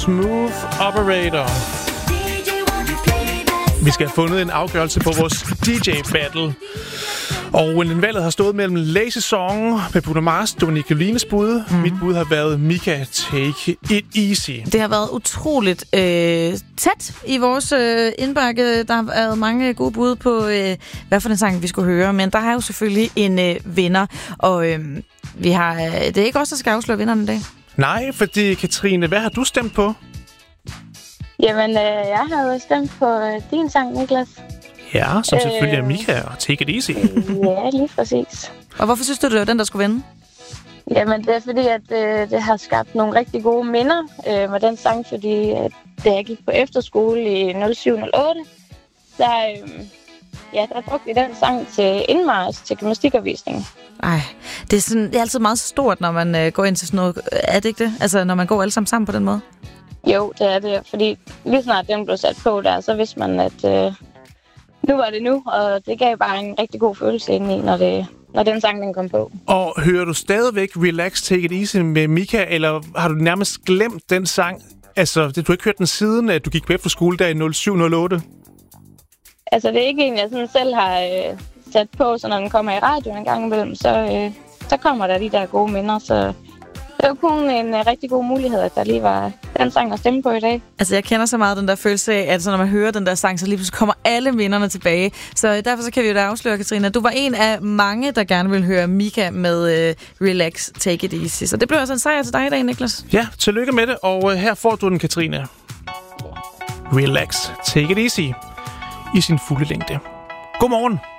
Smooth Operator. Vi skal have fundet en afgørelse på vores DJ-battle. Og valget har stået mellem Lazy Song med Bruno Mars, det var Nicolines bud. Mit bud har været Mika, Take It Easy. Det har været utroligt tæt i vores indbakke. Der har været mange gode bud på, hvad for en sang vi skulle høre. Men der er jo selvfølgelig en vinder. Og det er ikke os, der skal afsløre vinderen i dag. Nej, fordi Katrine, hvad har du stemt på? Jamen, jeg havde stemt på din sang, Niklas. Ja, som selvfølgelig er Mika og Take It Easy. Ja, lige præcis. Og hvorfor synes du, det var den, der skulle vinde? Jamen, det er fordi, at det har skabt nogle rigtig gode minder med den sang, fordi da jeg gik på efterskole i 07-08, der brugte vi den sang til indmarch til gymnastikundervisning. Ej, det er altid meget stort, når man går ind til sådan noget. Er det ikke det? Altså, når man går alle sammen på den måde? Jo, det er det. Fordi lige snart den blev sat på der, så vidste man, at nu var det nu. Og det gav bare en rigtig god følelse indeni, når den sang den kom på. Og hører du stadigvæk Relax, Take It Easy med Mika, eller har du nærmest glemt den sang? Altså, du har ikke hørt den siden, at du gik på efterskole der i 07-08? Altså, det er ikke en, jeg sådan selv har sat på, så når den kommer i radioen en gang imellem, så kommer der de der gode minder, så det var kun en rigtig god mulighed, at der lige var den sang at stemme på i dag. Altså, jeg kender så meget den der følelse af, at så når man hører den der sang, så lige pludselig kommer alle minderne tilbage. Så derfor så kan vi jo da afsløre, Katrine, at du var en af mange, der gerne vil høre Mika med Relax, Take It Easy. Så det blev altså en sejr til dig i dag, Niklas. Ja, tillykke med det, og her får du den, Katrine. Relax, Take It Easy i sin fulde længde. Godmorgen.